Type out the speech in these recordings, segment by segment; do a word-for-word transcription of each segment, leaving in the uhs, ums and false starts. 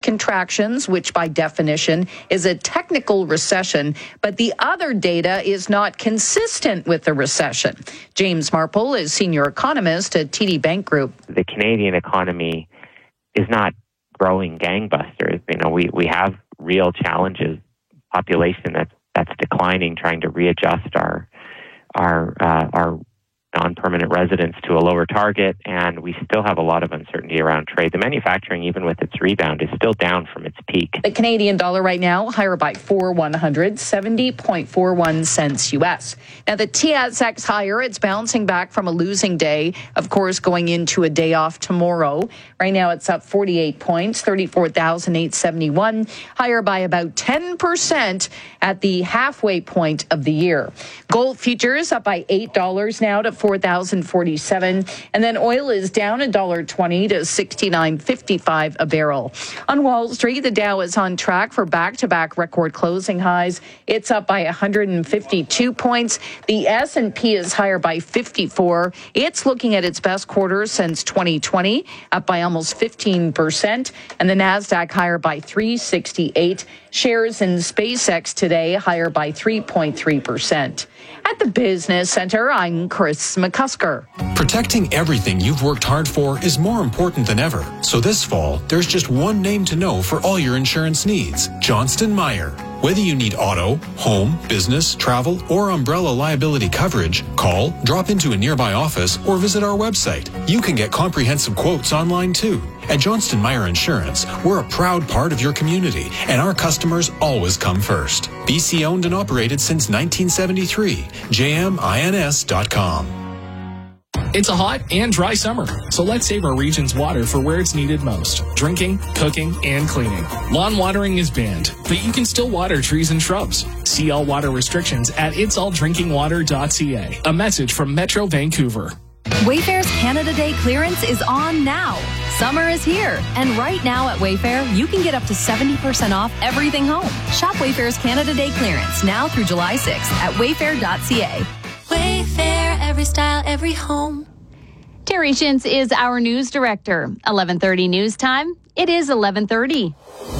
contractions, which by definition is a technical recession, but the other data is not consistent with the recession. James Marple is senior economist at T D Bank Group. The Canadian economy is not growing gangbusters. You know, we, we have real challenges, population that's that's declining, trying to readjust our our uh, our non-permanent residents to a lower target, and we still have a lot of uncertainty around trade. The manufacturing, even with its rebound, is still down from its peak. The Canadian dollar right now higher by four one hundred, seventy point four one cents U S. Now the T S X higher, it's bouncing back from a losing day, of course, going into a day off tomorrow. Right now it's up forty-eight points, thirty-four thousand eight hundred seventy-one, higher by about ten percent at the halfway point of the year. Gold futures up by eight dollars now to four thousand forty-seven, and then oil is down one dollar twenty to sixty-nine fifty-five a barrel. On Wall Street, the Dow is on track for back-to-back record closing highs. It's up by one hundred fifty-two points. The S and P is higher by fifty-four. It's looking at its best quarter since twenty twenty, up by almost fifteen percent, and the Nasdaq higher by three sixty-eight. Shares in SpaceX today higher by three point three percent. At the Business Center, I'm Chris McCusker. Protecting everything you've worked hard for is more important than ever. So this fall, there's just one name to know for all your insurance needs: Johnston Meyer. Whether you need auto, home, business, travel, or umbrella liability coverage, call, drop into a nearby office, or visit our website. You can get comprehensive quotes online too. At Johnston Meyer Insurance, we're a proud part of your community, and our customers always come first. B C owned and operated since nineteen seventy-three. J M I N S dot com. It's a hot and dry summer, so let's save our region's water for where it's needed most: drinking, cooking, and cleaning. Lawn watering is banned, but you can still water trees and shrubs. See all water restrictions at its all drinking water dot c a. A message from Metro Vancouver. Wayfair's Canada Day clearance is on now. Summer is here, and right now at Wayfair, you can get up to seventy percent off everything home. Shop Wayfair's Canada Day clearance now through July sixth at wayfair dot c a. Wayfair, every style, every home. Terry Shintz is our news director. eleven thirty news time. It is eleven thirty.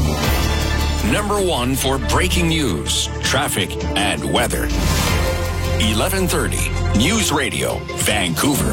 Number one for breaking news, traffic, and weather. eleven thirty News Radio, Vancouver.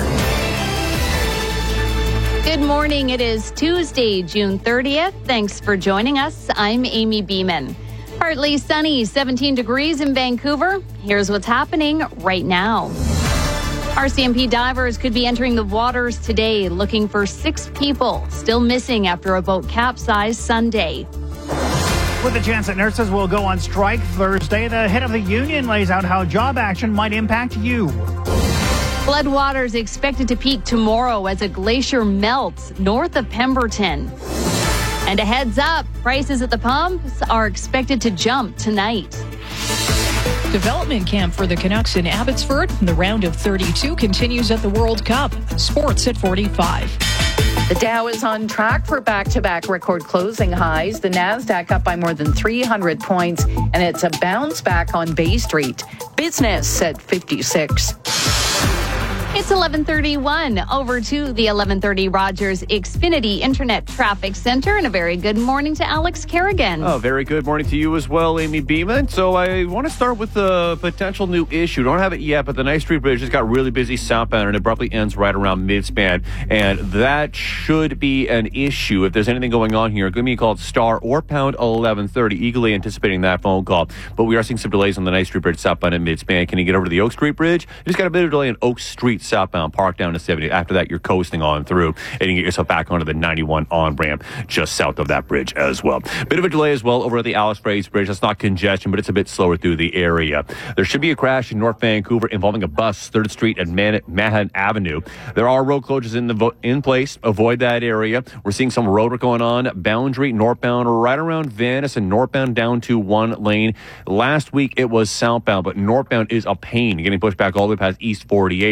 Good morning. It is Tuesday, June thirtieth. Thanks for joining us. I'm Amy Beeman. Partly sunny, seventeen degrees in Vancouver. Here's what's happening right now. R C M P divers could be entering the waters today looking for six people still missing after a boat capsized Sunday. With the chance that nurses will go on strike Thursday, the head of the union lays out how job action might impact you. Floodwaters expected to peak tomorrow as a glacier melts north of Pemberton. And a heads up, prices at the pumps are expected to jump tonight. Development camp for the Canucks in Abbotsford. The round of thirty-two continues at the World Cup. Sports at forty-five. The Dow is on track for back-to-back record closing highs. The Nasdaq up by more than three hundred points, and it's a bounce back on Bay Street. Business at fifty-six. It's eleven thirty-one. Over to the eleven thirty Rogers Xfinity Internet Traffic Center, and a very good morning to Alex Kerrigan. Oh, very good morning to you as well, Amy Beeman. So I want to start with a potential new issue. Don't have it yet, but the Ninth Street Bridge has got really busy southbound and abruptly ends right around mid-span, and that should be an issue. If there's anything going on here, give me a call at star or pound eleven thirty, eagerly anticipating that phone call. But we are seeing some delays on the Ninth Street Bridge southbound and mid-span. Can you get over to the Oak Street Bridge? You just got a bit of delay on Oak Street southbound, park down to seventy. After that, you're coasting on through, and you can get yourself back onto the ninety-one on-ramp just south of that bridge as well. Bit of a delay as well over at the Alice Fraser Bridge. That's not congestion, but it's a bit slower through the area. There should be a crash in North Vancouver involving a bus, third Street and Man- Manhattan Avenue. There are road closures in the vo- in place. Avoid that area. We're seeing some road work going on. Boundary, northbound, right around Venice, and northbound down to one lane. Last week, it was southbound, but northbound is a pain. Getting pushed back all the way past East forty-eighth. And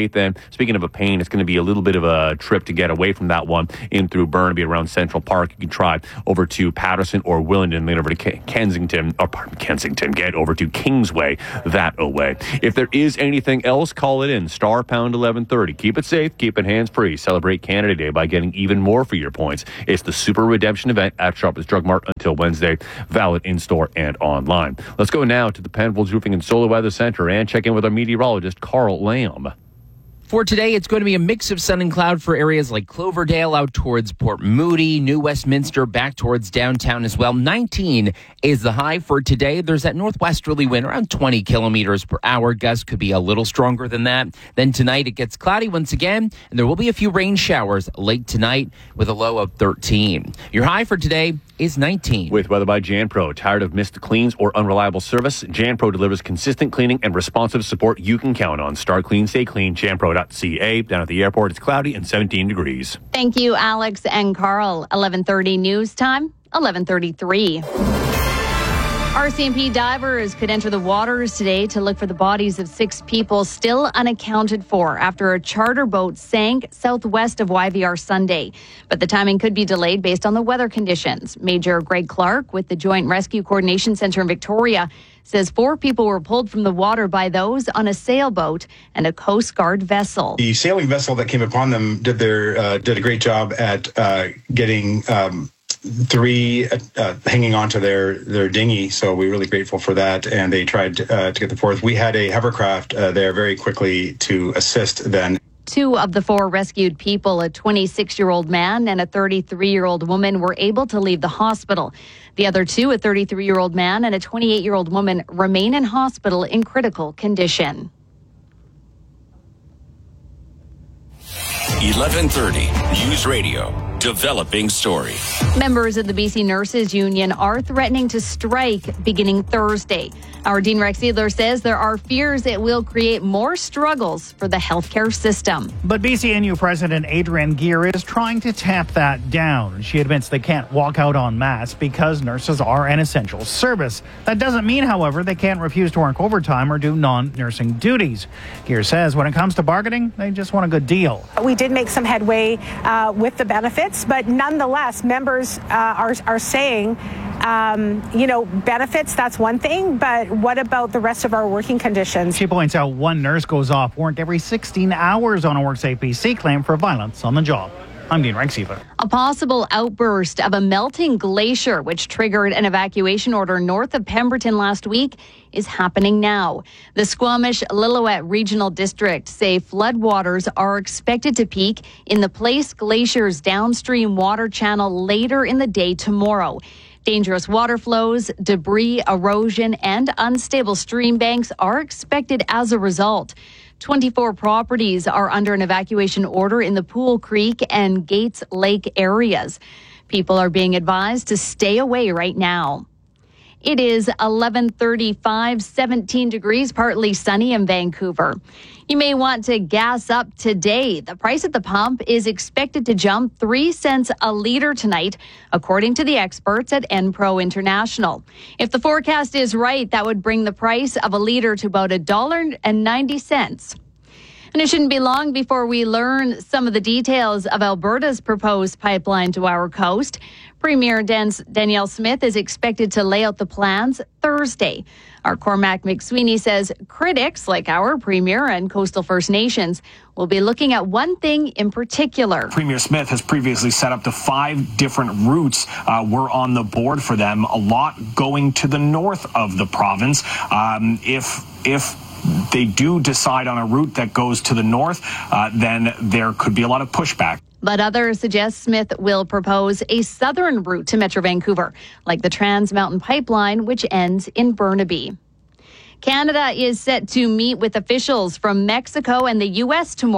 Speaking of a pain, it's going to be a little bit of a trip to get away from that one in through Burnaby around Central Park. You can try over to Patterson or Willingdon, then over to K- Kensington, or pardon, Kensington, get over to Kingsway that away. If there is anything else, call it in. Star pound eleven thirty. Keep it safe, keep it hands-free. Celebrate Canada Day by getting even more for your points. It's the Super Redemption event at Shoppers Drug Mart until Wednesday. Valid in-store and online. Let's go now to the Penfolds Roofing and Solar Weather Center and check in with our meteorologist, Carl Lamb. For today, it's going to be a mix of sun and cloud for areas like Cloverdale out towards Port Moody, New Westminster, back towards downtown as well. nineteen is the high for today. There's that northwesterly wind around twenty kilometers per hour. Gusts could be a little stronger than that. Then tonight, it gets cloudy once again, and there will be a few rain showers late tonight with a low of thirteen. Your high for today is nineteen. With weather by JanPro. Tired of missed cleans or unreliable service? JanPro delivers consistent cleaning and responsive support you can count on. Start clean, stay clean. JanPro dot C A. Down at the airport, it's cloudy and seventeen degrees. Thank you, Alex and Carl. eleven thirty news time, eleven thirty-three. R C M P divers could enter the waters today to look for the bodies of six people still unaccounted for after a charter boat sank southwest of Y V R Sunday. But the timing could be delayed based on the weather conditions. Major Greg Clark with the Joint Rescue Coordination Center in Victoria says four people were pulled from the water by those on a sailboat and a Coast Guard vessel. The sailing vessel that came upon them did their uh, did a great job at uh, getting um, three uh, hanging onto their, their dinghy, so we're really grateful for that, and they tried uh, to get the fourth. We had a hovercraft uh, there very quickly to assist then. Two of the four rescued people, a twenty-six-year-old man and a thirty-three-year-old woman, were able to leave the hospital. The other two, a thirty-three-year-old man and a twenty-eight-year-old woman, remain in hospital in critical condition. eleven thirty News Radio. Developing story. Members of the B C Nurses Union are threatening to strike beginning Thursday. Our Dean Rex Seidler says there are fears it will create more struggles for the healthcare system. But B C N U President Adrienne Gear is trying to tamp that down. She admits they can't walk out en masse because nurses are an essential service. That doesn't mean, however, they can't refuse to work overtime or do non-nursing duties. Gear says when it comes to bargaining, they just want a good deal. We did make some headway uh, with the benefits, but nonetheless, members uh, are, are saying, um, you know, benefits, that's one thing, but what about the rest of our working conditions? She points out one nurse goes off work every sixteen hours on a WorkSafe B C claim for violence on the job. I'm Dean Rexever. A possible outburst of a melting glacier, which triggered an evacuation order north of Pemberton last week, is happening now. The Squamish-Lillooet Regional District say floodwaters are expected to peak in the Place Glacier's downstream water channel later in the day tomorrow. Dangerous water flows, debris, erosion, and unstable stream banks are expected as a result. twenty-four properties are under an evacuation order in the Pool Creek and Gates Lake areas. People are being advised to stay away right now. It is eleven thirty-five, seventeen degrees, partly sunny in Vancouver. You may want to gas up today. The price at the pump is expected to jump three cents a litre tonight, according to the experts at Enpro International. If the forecast is right, that would bring the price of a litre to about one dollar and ninety cents. And it shouldn't be long before we learn some of the details of Alberta's proposed pipeline to our coast. Premier Dan- Danielle Smith is expected to lay out the plans Thursday. Our Cormac McSweeney says critics like our Premier and Coastal First Nations will be looking at one thing in particular. Premier Smith has previously set up to five different routes uh, were on the board for them, a lot going to the north of the province. Um, if if they do decide on a route that goes to the north, uh, then there could be a lot of pushback. But others suggest Smith will propose a southern route to Metro Vancouver, like the Trans Mountain Pipeline, which ends in Burnaby. Canada is set to meet with officials from Mexico and the U S tomorrow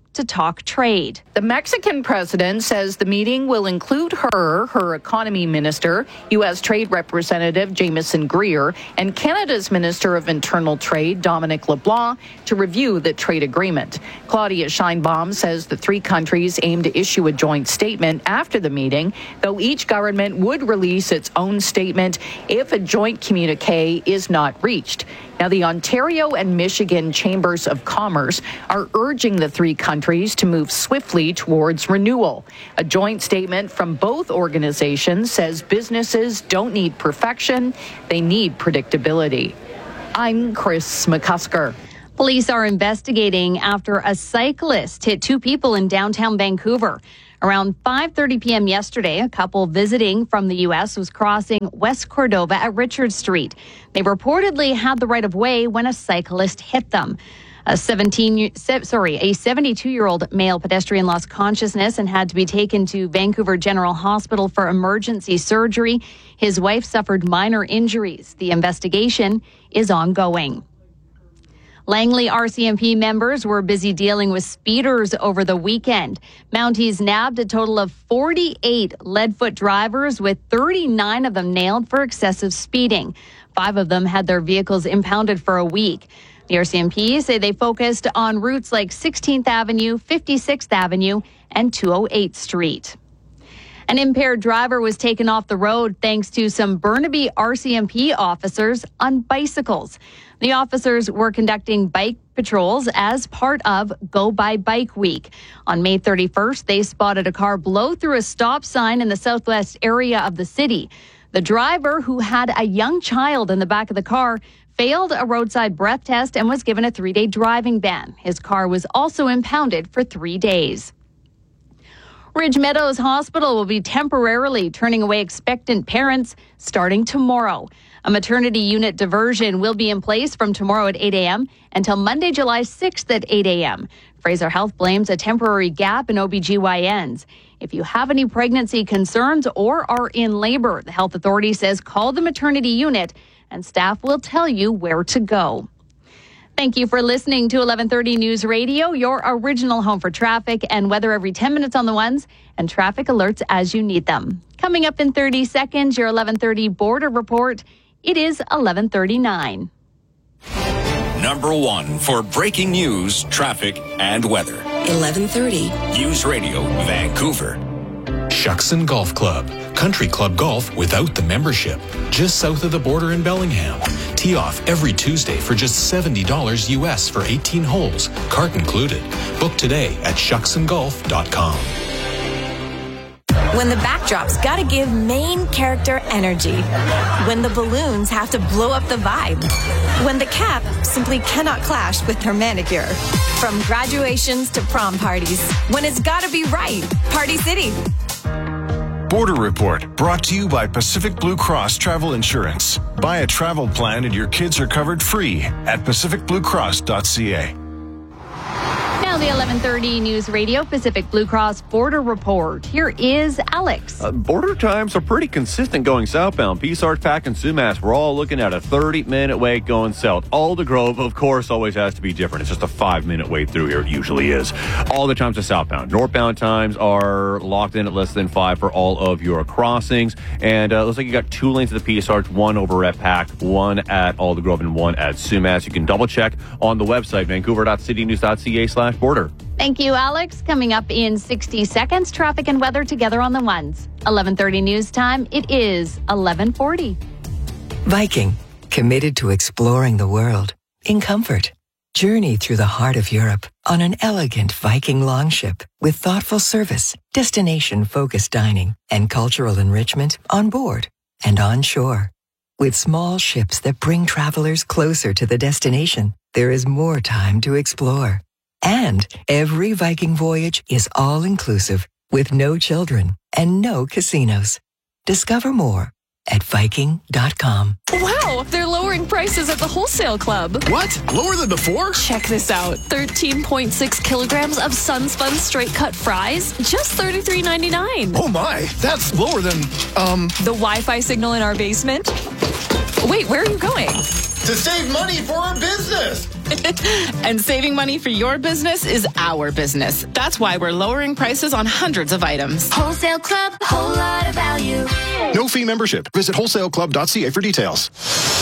to talk trade. The Mexican president says the meeting will include her, her economy minister, U S Trade Representative Jameson Greer, and Canada's Minister of Internal Trade, Dominic LeBlanc, to review the trade agreement. Claudia Sheinbaum says the three countries aim to issue a joint statement after the meeting, though each government would release its own statement if a joint communique is not reached. Now, the Ontario and Michigan Chambers of Commerce are urging the three countries to move swiftly towards renewal. A joint statement from both organizations says businesses don't need perfection, they need predictability. I'm Chris McCusker. Police are investigating after a cyclist hit two people in downtown Vancouver. Around five thirty p.m. yesterday, a couple visiting from the U S was crossing West Cordova at Richard Street. They reportedly had the right of way when a cyclist hit them. A seventeen, sorry, a seventy-two-year-old male pedestrian lost consciousness and had to be taken to Vancouver General Hospital for emergency surgery. His wife suffered minor injuries. The investigation is ongoing. Langley R C M P members were busy dealing with speeders over the weekend. Mounties nabbed a total of forty-eight Leadfoot drivers, with thirty-nine of them nailed for excessive speeding. Five of them had their vehicles impounded for a week. The R C M P say they focused on routes like sixteenth Avenue, fifty-sixth Avenue, and two oh eighth Street. An impaired driver was taken off the road thanks to some Burnaby R C M P officers on bicycles. The officers were conducting bike patrols as part of Go By Bike Week. On May thirty-first, they spotted a car blow through a stop sign in the southwest area of the city. The driver, who had a young child in the back of the car, failed a roadside breath test and was given a three-day driving ban. His car was also impounded for three days. Ridge Meadows Hospital will be temporarily turning away expectant parents starting tomorrow. A maternity unit diversion will be in place from tomorrow at eight a.m. until Monday, July sixth at eight a.m. Fraser Health blames a temporary gap in O B G Y Ns. If you have any pregnancy concerns or are in labor, the health authority says call the maternity unit and staff will tell you where to go. Thank you for listening to eleven thirty News Radio, your original home for traffic and weather every ten minutes on the ones and traffic alerts as you need them. Coming up in thirty seconds, your eleven thirty border report. It is eleven thirty-nine. Number one for breaking news, traffic, and weather. eleven thirty. News Radio, Vancouver. Shuckson Golf Club. Country club golf without the membership. Just south of the border in Bellingham. Tee off every Tuesday for just seventy dollars U S for eighteen holes, cart included. Book today at shuckson golf dot com. When the backdrop's gotta give main character energy. When the balloons have to blow up the vibe. When the cap simply cannot clash with her manicure. From graduations to prom parties. When it's gotta be right. Party City. Border Report, brought to you by Pacific Blue Cross Travel Insurance. Buy a travel plan and your kids are covered free at pacific blue cross dot c a. Now the eleven thirty News Radio Pacific Blue Cross Border Report. Here is Alex. Uh, border times are pretty consistent going southbound. Peace Arch, Pac, and Sumas, we're all looking at a thirty-minute wait going south. Aldergrove, of course, always has to be different. It's just a five-minute wait through here. It usually is. All the times are southbound. Northbound times are locked in at less than five for all of your crossings. And uh, looks like you got two lanes of the Peace Arch, one over at Pac, one at Aldergrove, and one at Sumas. You can double-check on the website, vancouver dot city news dot c a slash border. Thank you, Alex. Coming up in sixty seconds, traffic and weather together on the ones. eleven thirty news time. It is eleven forty. Viking, committed to exploring the world in comfort. Journey through the heart of Europe on an elegant Viking longship with thoughtful service, destination-focused dining, and cultural enrichment on board and on shore. With small ships that bring travelers closer to the destination, there is more time to explore. And every Viking voyage is all-inclusive with no children and no casinos. Discover more at viking dot com. Wow, they're lowering prices at the Wholesale Club. What? Lower than before? Check this out. thirteen point six kilograms of Sunspun straight cut fries, just thirty-three ninety-nine. Oh my, that's lower than, um... the Wi-Fi signal in our basement? Wait, where are you going? to save money for our business. And saving money for your business is our business. That's why we're lowering prices on hundreds of items. Wholesale Club, whole lot of value. No fee membership. Visit wholesale club dot c a for details.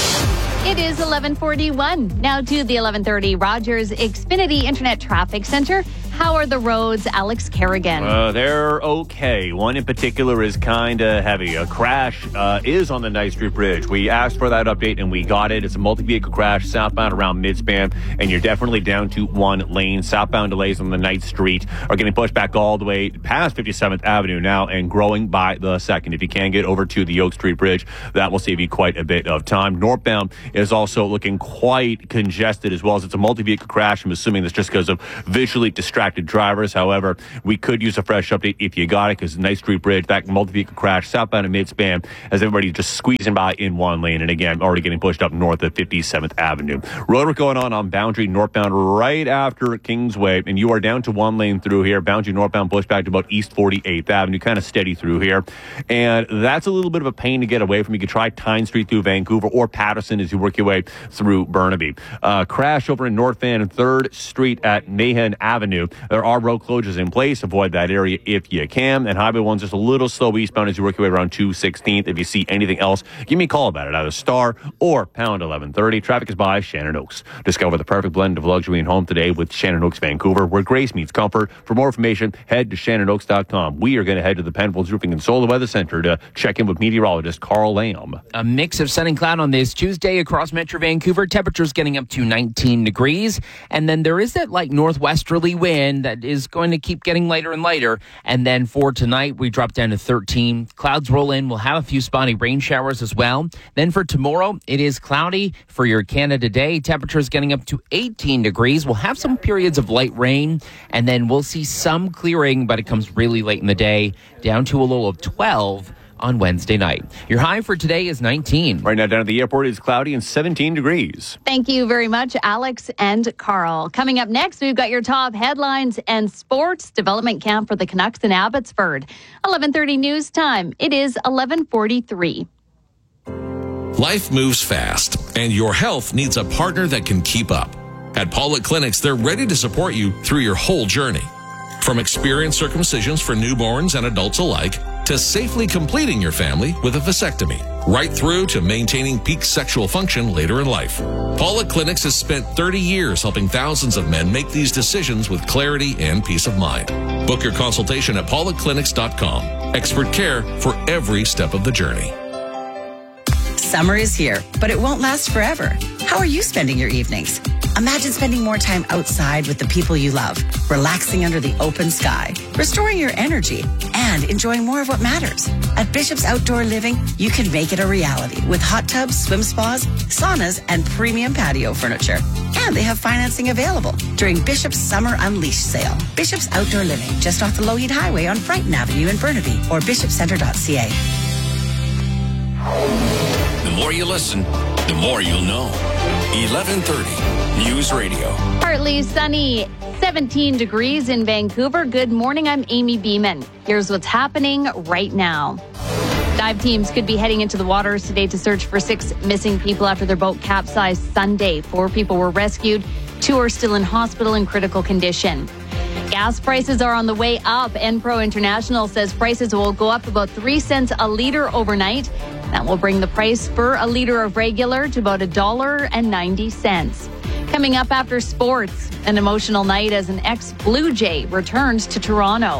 It is eleven forty-one. Now to the eleven thirty Rogers Xfinity Internet Traffic Center. How are the roads, Alex Kerrigan? Uh, they're okay. One in particular is kind of heavy. A crash uh, is on the Knight Street Bridge. We asked for that update and we got it. It's a multi-vehicle crash southbound around Midspan, and you're definitely down to one lane. Southbound delays on the Knight Street are getting pushed back all the way past fifty-seventh Avenue now and growing by the second. If you can get over to the Oak Street Bridge, that will save you quite a bit of time. Northbound is also looking quite congested as well, as it's a multi-vehicle crash. I'm assuming that's just because of visually distracted drivers. However, we could use a fresh update if you got it, because Knight Street Bridge, that multi-vehicle crash southbound and Midspan, as everybody just squeezing by in one lane, and again, already getting pushed up north of fifty-seventh Avenue. Road work going on on Boundary northbound right after Kingsway, and you are down to one lane through here. Boundary northbound pushed back to about East forty-eighth Avenue, kind of steady through here, and that's a little bit of a pain to get away from. You could try Tyne Street through Vancouver or Patterson as you work your way through Burnaby. Uh, crash over in North Van and third Street at Nahan Avenue. There are road closures in place. Avoid that area if you can. And Highway one's just a little slow eastbound as you work your way around two sixteenth. If you see anything else, give me a call about it, either star or pound eleven thirty. Traffic is by Shannon Oaks. Discover the perfect blend of luxury and home today with Shannon Oaks Vancouver, where grace meets comfort. For more information, head to shannon oaks dot com. We are going to head to the Penfolds Roofing and Solar Weather Center to check in with meteorologist Carl Lamb. A mix of sun and cloud on this Tuesday across Metro Vancouver. Temperatures getting up to nineteen degrees. And then there is that light northwesterly wind that is going to keep getting lighter and lighter. And then for tonight, we drop down to thirteen. Clouds roll in. We'll have a few spotty rain showers as well. Then for tomorrow, it is cloudy for your Canada Day. Temperatures getting up to eighteen degrees. We'll have some periods of light rain, and then we'll see some clearing, but it comes really late in the day, down to a low of twelve on Wednesday night. Your high for today is nineteen. Right now down at the airport, it's cloudy and seventeen degrees. Thank you very much, Alex and Carl. Coming up next, we've got your top headlines and sports. Development camp for the Canucks in Abbotsford. eleven thirty news time. It is eleven forty-three. Life moves fast, and your health needs a partner that can keep up. At Pollock Clinics, they're ready to support you through your whole journey. From experienced circumcisions for newborns and adults alike, to safely completing your family with a vasectomy, right through to maintaining peak sexual function later in life. Pollock Clinics has spent thirty years helping thousands of men make these decisions with clarity and peace of mind. Book your consultation at pollock clinics dot com. Expert care for every step of the journey. Summer is here, but it won't last forever. How are you spending your evenings? Imagine spending more time outside with the people you love, relaxing under the open sky, restoring your energy, and enjoying more of what matters. At Bishop's Outdoor Living, you can make it a reality with hot tubs, swim spas, saunas, and premium patio furniture. And they have financing available during Bishop's Summer Unleashed sale. Bishop's Outdoor Living, just off the Lougheed Highway on Brighton Avenue in Burnaby, or bishop center dot c a. The more you listen, the more you'll know. eleven thirty News Radio. Partly sunny, seventeen degrees in Vancouver. Good morning, I'm Amy Beeman. Here's what's happening right now. Dive teams could be heading into the waters today to search for six missing people after their boat capsized Sunday. Four people were rescued. Two are still in hospital in critical condition. Gas prices are on the way up. Enpro International says prices will go up about three cents a litre overnight. That will bring the price for a litre of regular to about a dollar and ninety cents. Coming up after sports, an emotional night as an ex-Blue Jay returns to Toronto.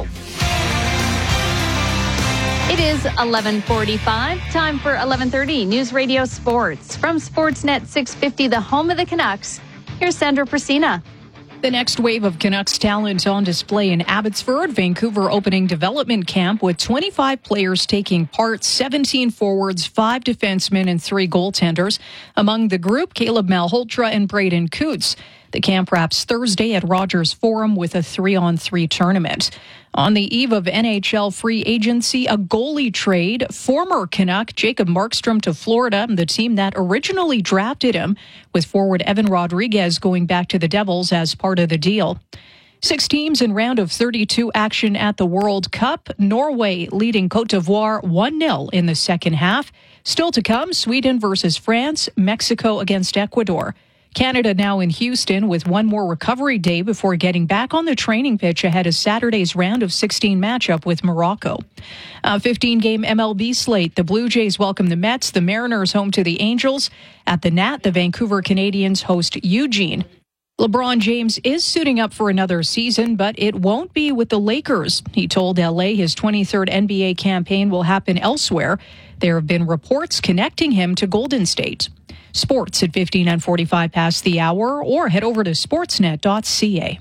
It is eleven forty-five. Time for eleven thirty News Radio Sports. From Sportsnet six fifty, the home of the Canucks, here's Sandra Prasina. The next wave of Canucks talent on display in Abbotsford. Vancouver opening development camp with twenty-five players taking part, seventeen forwards, five defensemen, and three goaltenders. Among the group, Caleb Malhotra and Braden Coots. The camp wraps Thursday at Rogers Forum with a three-on-three tournament. On the eve of N H L free agency, a goalie trade, former Canuck Jacob Markstrom to Florida, the team that originally drafted him, with forward Evan Rodriguez going back to the Devils as part of the deal. Six teams in round of thirty-two action at the World Cup. Norway leading Cote d'Ivoire one nil in the second half. Still to come, Sweden versus France, Mexico against Ecuador. Canada now in Houston with one more recovery day before getting back on the training pitch ahead of Saturday's round of sixteen matchup with Morocco. A fifteen-game M L B slate. The Blue Jays welcome the Mets, the Mariners home to the Angels. At the Nat, the Vancouver Canadians host Eugene. LeBron James is suiting up for another season, but it won't be with the Lakers. He told L A his twenty-third N B A campaign will happen elsewhere. There have been reports connecting him to Golden State. Sports at fifteen and forty-five past the hour, or head over to sportsnet dot c a.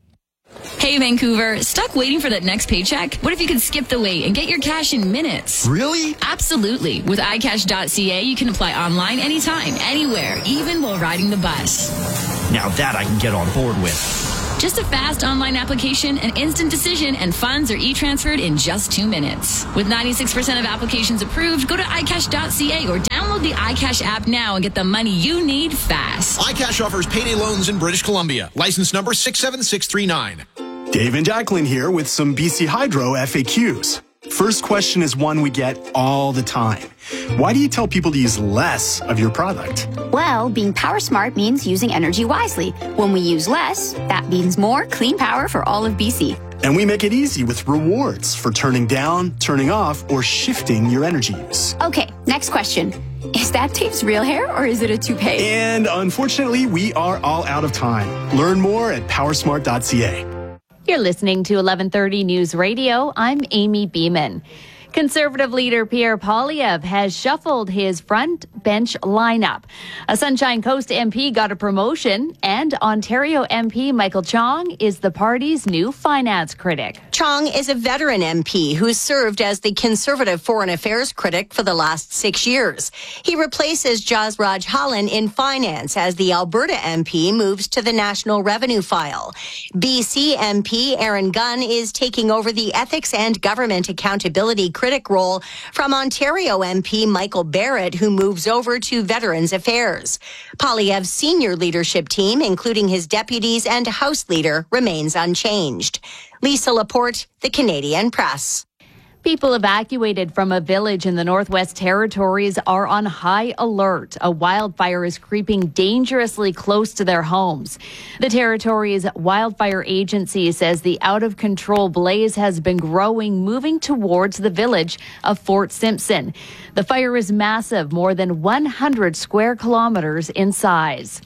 Hey, Vancouver, stuck waiting for that next paycheck? What if you could skip the wait and get your cash in minutes? Really? Absolutely. With i cash dot c a, you can apply online anytime, anywhere, even while riding the bus. Now that I can get on board with. Just a fast online application, an instant decision, and funds are e-transferred in just two minutes. With ninety-six percent of applications approved, go to i cash dot c a or download the iCash app now and get the money you need fast. iCash offers payday loans in British Columbia. License number six seven six three nine. Dave and Jacqueline here with some B C Hydro F A Qs. First question is one we get all the time. Why do you tell people to use less of your product? Well, being power smart means using energy wisely. When we use less, that means more clean power for all of B C. And we make it easy with rewards for turning down, turning off, or shifting your energy use. Okay, next question. Is that Dave's real hair or is it a toupee? And unfortunately, we are all out of time. Learn more at power smart dot c a. You're listening to eleven thirty News Radio. I'm Amy Beeman. Conservative leader Pierre Poilievre has shuffled his front bench lineup. A Sunshine Coast M P got a promotion, and Ontario M P Michael Chong is the party's new finance critic. Chong is a veteran M P who served as the Conservative Foreign Affairs critic for the last six years. He replaces Jasraj Hallan in finance as the Alberta M P moves to the National Revenue File. B C M P Aaron Gunn is taking over the Ethics and Government Accountability critic role from Ontario M P Michael Barrett, who moves over to Veterans Affairs. Poilievre's senior leadership team, including his deputies and House leader, remains unchanged. Lisa Laporte, The Canadian Press. People evacuated from a village in the Northwest Territories are on high alert. A wildfire is creeping dangerously close to their homes. The Territories Wildfire Agency says the out-of-control blaze has been growing, moving towards the village of Fort Simpson. The fire is massive, more than one hundred square kilometers in size.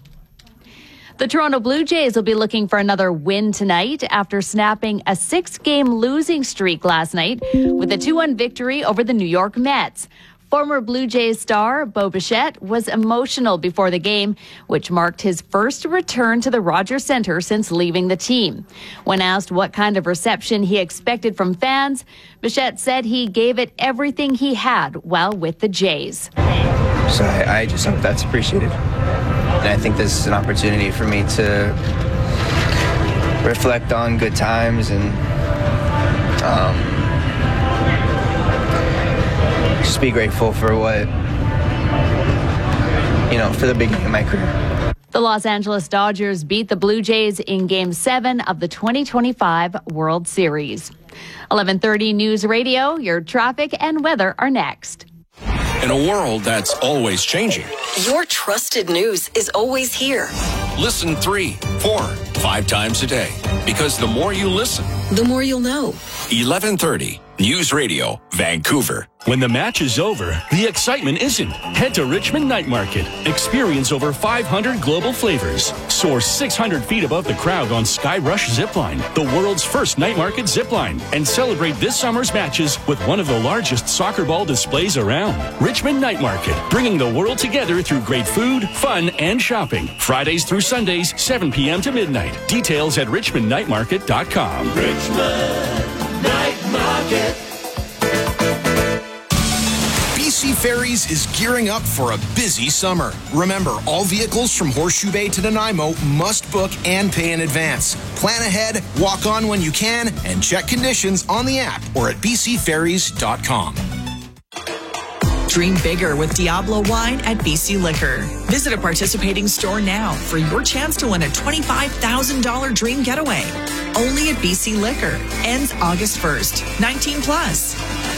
The Toronto Blue Jays will be looking for another win tonight after snapping a six-game losing streak last night with a two one victory over the New York Mets. Former Blue Jays star Bo Bichette was emotional before the game, which marked his first return to the Rogers Centre since leaving the team. When asked what kind of reception he expected from fans, Bichette said he gave it everything he had while with the Jays. So I, I just hope that's appreciated. And I think this is an opportunity for me to reflect on good times and um, just be grateful for what, you know, for the beginning of my career. The Los Angeles Dodgers beat the Blue Jays in Game seven of the twenty twenty-five World Series. eleven thirty News Radio, your traffic and weather are next. In a world that's always changing, Your trusted news is always here. listen three, four, five times a day. Because the more you listen, The more you'll know. eleven thirty News Radio, Vancouver. When the match is over, the excitement isn't. Head to Richmond Night Market. Experience over five hundred global flavors. Soar six hundred feet above the crowd on Sky Rush Zipline, the world's first night market zipline. And celebrate this summer's matches with one of the largest soccer ball displays around. Richmond Night Market, bringing the world together through great food, fun, and shopping. Fridays through Sundays, seven p.m. to midnight. Details at richmond night market dot com. Richmond Night Market. B C Ferries is gearing up for a busy summer. Remember, all vehicles from Horseshoe Bay to Nanaimo must book and pay in advance. Plan ahead, walk on when you can, and check conditions on the app or at b c ferries dot com. Dream bigger with Diablo wine at B C Liquor. Visit a participating store now for your chance to win a twenty-five thousand dollars dream getaway. Only at B C Liquor. Ends August first. nineteen plus.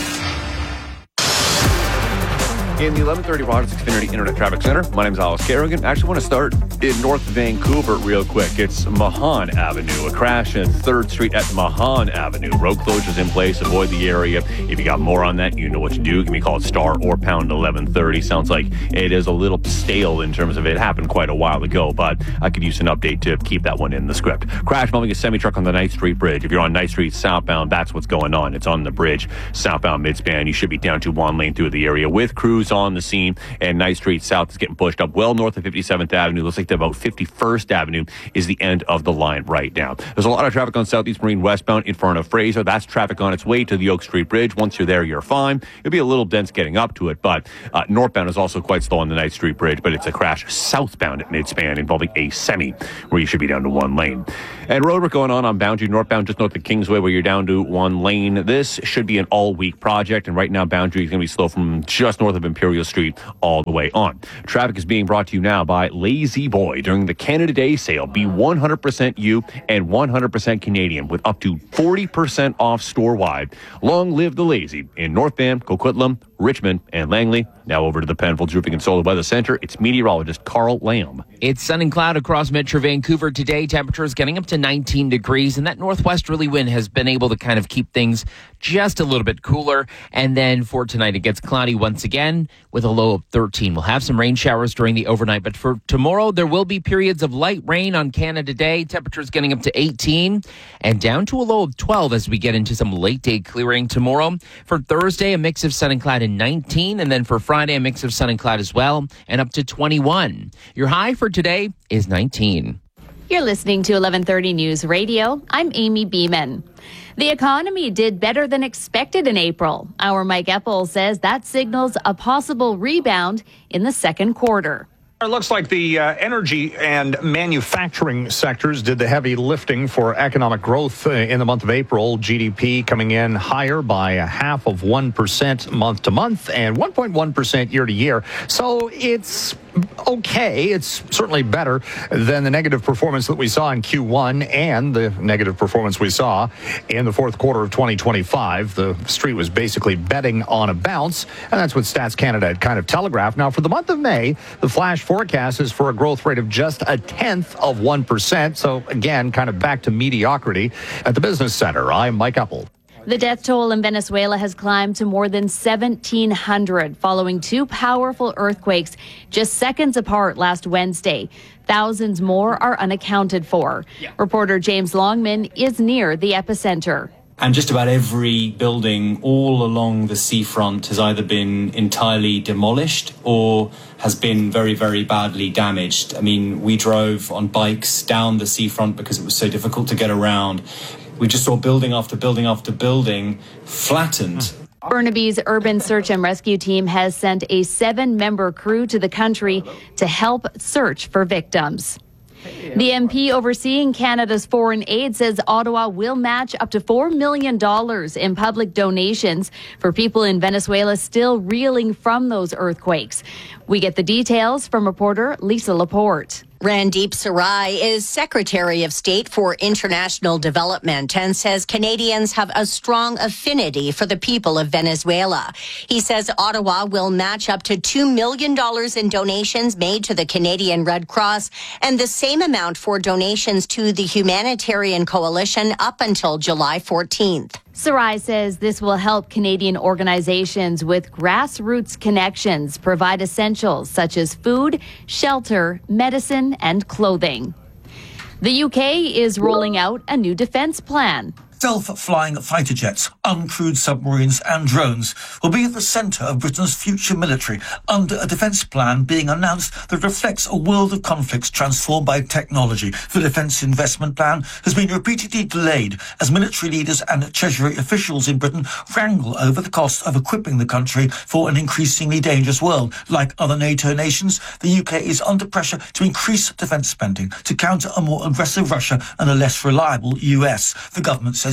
In the eleven thirty Rogers Xfinity Internet Traffic Center, my name is Alice Kerrigan. I actually want to start in North Vancouver real quick. It's Mahan Avenue, a crash at third Street at Mahan Avenue. Road closures in place. Avoid the area. If you got more on that, you know what to do. Give me a call at star or pound eleven thirty. Sounds like it is a little stale in terms of it happened quite a while ago, but I could use an update to keep that one in the script. Crash involving a semi-truck on the Ninth Street Bridge. If you're on Ninth Street southbound, that's what's going on. It's on the bridge, southbound midspan. You should be down to one lane through the area with crews on the scene, and Ninth Street South is getting pushed up well north of fifty-seventh Avenue. Looks like about fifty-first Avenue is the end of the line right now. There's a lot of traffic on Southeast Marine westbound in front of Fraser. That's traffic on its way to the Oak Street Bridge. Once you're there, you're fine. It'll be a little dense getting up to it, but uh, northbound is also quite slow on the Ninth Street Bridge, but it's a crash southbound at midspan involving a semi where you should be down to one lane. And road work going on on Boundary northbound just north of Kingsway where you're down to one lane. This should be an all-week project, and right now Boundary is going to be slow from just north of Imperial Street all the way on. Traffic is being brought to you now by Lazy Boy during the Canada Day sale. Be one hundred percent you and one hundred percent Canadian with up to forty percent off store-wide. Long live the Lazy in North Van, Coquitlam, Richmond, and Langley. Now over to the Penfolds Roofing and Solar Weather Center. It's meteorologist Carl Lamb. It's sun and cloud across Metro Vancouver today. Temperatures getting up to nineteen degrees, and that northwesterly wind has been able to kind of keep things just a little bit cooler. And then for tonight, it gets cloudy once again with a low of thirteen. We'll have some rain showers during the overnight, but for tomorrow, there will be periods of light rain on Canada Day. Temperatures getting up to eighteen and down to a low of twelve as we get into some late day clearing tomorrow. For Thursday, a mix of sun and cloud in nineteen, and then for Friday, a mix of sun and cloud as well, and up to twenty-one. Your high for today is nineteen. You're listening to eleven thirty News Radio. I'm Amy Beeman. The economy did better than expected in April. Our Mike Eppel says that signals a possible rebound in the second quarter. It looks like the uh, energy and manufacturing sectors did the heavy lifting for economic growth uh, in the month of April. G D P coming in higher by a half of one percent month to month and one point one percent year to year. So it's okay. It's certainly better than the negative performance that we saw in Q one and the negative performance we saw in the fourth quarter of twenty twenty-five. The street was basically betting on a bounce, and that's what Stats Canada had kind of telegraphed. Now, for the month of May, the flash forecast is for a growth rate of just a tenth of one percent. So, again, kind of back to mediocrity at the Business Center. I'm Mike Eppel. The death toll in Venezuela has climbed to more than seventeen hundred following two powerful earthquakes just seconds apart last Wednesday. Thousands more are unaccounted for. Yeah. Reporter James Longman is near the epicenter. And just about every building all along the seafront has either been entirely demolished or has been very, very badly damaged. I mean, we drove on bikes down the seafront because it was so difficult to get around. We just saw building after building after building flattened. Burnaby's Urban Search and Rescue Team has sent a seven-member crew to the country to help search for victims. The M P overseeing Canada's foreign aid says Ottawa will match up to four million dollars in public donations for people in Venezuela still reeling from those earthquakes. We get the details from reporter Lisa Laporte. Randeep Sarai is Secretary of State for International Development and says Canadians have a strong affinity for the people of Venezuela. He says Ottawa will match up to two million dollars in donations made to the Canadian Red Cross and the same amount for donations to the Humanitarian Coalition up until July fourteenth. Sarai says this will help Canadian organizations with grassroots connections provide essentials such as food, shelter, medicine, and clothing. The U K is rolling out a new defense plan. Self-flying fighter jets, uncrewed submarines and drones will be at the centre of Britain's future military under a defence plan being announced that reflects a world of conflicts transformed by technology. The defence investment plan has been repeatedly delayed as military leaders and Treasury officials in Britain wrangle over the cost of equipping the country for an increasingly dangerous world. Like other NATO nations, the U K is under pressure to increase defence spending to counter a more aggressive Russia and a less reliable U S. The government says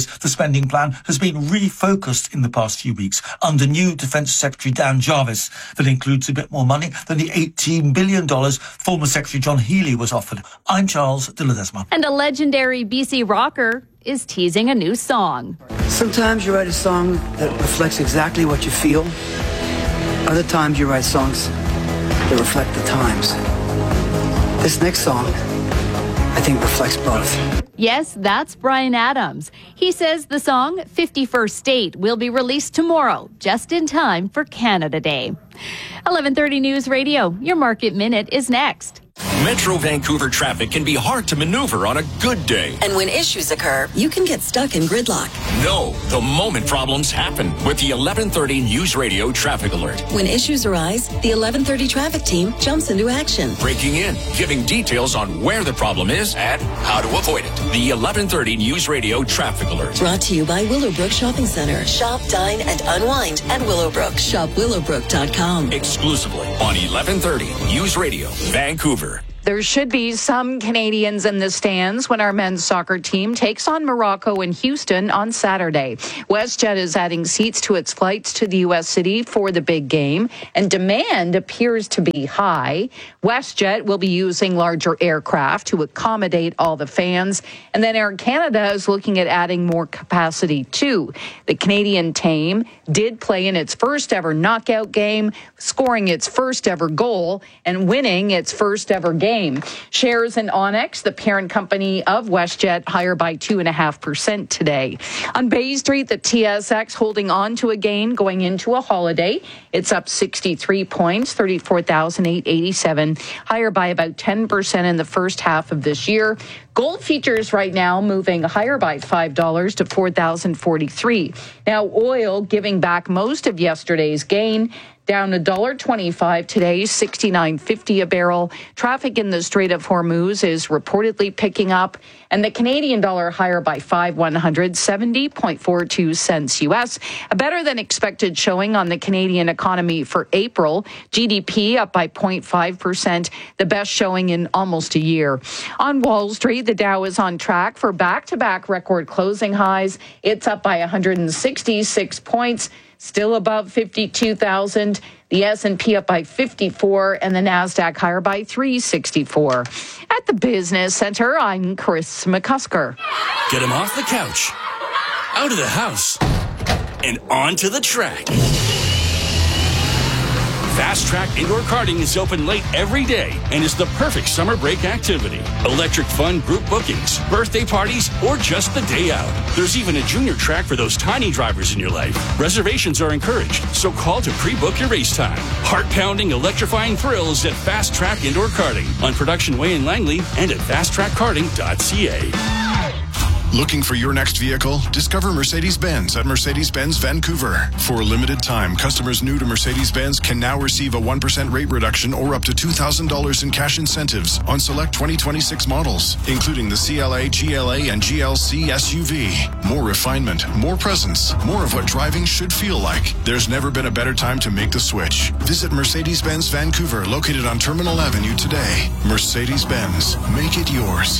dollars. The spending plan has been refocused in the past few weeks under new Defence Secretary Dan Jarvis. That includes a bit more money than the eighteen billion dollars former Secretary John Healey was offered. I'm Charles de Ledesma. And a legendary B C rocker is teasing a new song. Sometimes you write a song that reflects exactly what you feel. Other times you write songs that reflect the times. This next song, I think, reflects both. Yes, that's Bryan Adams. He says the song fifty-first State will be released tomorrow, just in time for Canada Day. eleven thirty News Radio, your Market Minute is next. Metro Vancouver traffic can be hard to maneuver on a good day. And when issues occur, you can get stuck in gridlock. No, the moment problems happen with the eleven thirty News Radio Traffic Alert. When issues arise, the eleven thirty traffic team jumps into action. Breaking in, giving details on where the problem is and how to avoid it. The eleven thirty News Radio Traffic Alert. Brought to you by Willowbrook Shopping Center. Shop, dine, and unwind at Willowbrook. Shop willowbrook dot com. Exclusively on eleven thirty News Radio, Vancouver. There should be some Canadians in the stands when our men's soccer team takes on Morocco in Houston on Saturday. WestJet is adding seats to its flights to the U S city for the big game, and demand appears to be high. WestJet will be using larger aircraft to accommodate all the fans, and then Air Canada is looking at adding more capacity too. The Canadian team did play in its first ever knockout game, scoring its first ever goal and winning its first ever game. Shares in Onyx, the parent company of WestJet, higher by two point five percent today. On Bay Street, the T S X holding on to a gain going into a holiday. It's up sixty-three points, thirty-four thousand eight hundred eighty-seven, higher by about ten percent in the first half of this year. Gold futures right now moving higher by five dollars to four thousand forty-three. Now, oil giving back most of yesterday's gain, down one dollar twenty-five today, sixty-nine fifty a barrel. Traffic in the Strait of Hormuz is reportedly picking up, and the Canadian dollar higher by five one hundred seventy point four two cents U S. A better than expected showing on the Canadian economy for April. G D P up by zero point five percent, the best showing in almost a year. On Wall Street, the Dow is on track for back-to-back record closing highs. It's up by one hundred sixty-six points, still above fifty-two thousand. The S and P up by fifty-four, and the NASDAQ higher by three sixty-four. At the Business Center, I'm Chris McCusker. Get him off the couch, out of the house, and onto the track. Fast Track Indoor Karting is open late every day and is the perfect summer break activity. Electric fun group bookings, birthday parties, or just the day out. There's even a junior track for those tiny drivers in your life. Reservations are encouraged, so call to pre-book your race time. Heart-pounding, electrifying thrills at Fast Track Indoor Karting on Production Way in Langley and at fast track karting dot c a. Looking for your next vehicle? Discover Mercedes-Benz at Mercedes-Benz Vancouver. For a limited time, customers new to Mercedes-Benz can now receive a one percent rate reduction or up to two thousand dollars in cash incentives on select twenty twenty-six models, including the C L A, G L A, and G L C S U V. More refinement, more presence, more of what driving should feel like. There's never been a better time to make the switch. Visit Mercedes-Benz Vancouver, located on Terminal Avenue today. Mercedes-Benz, make it yours.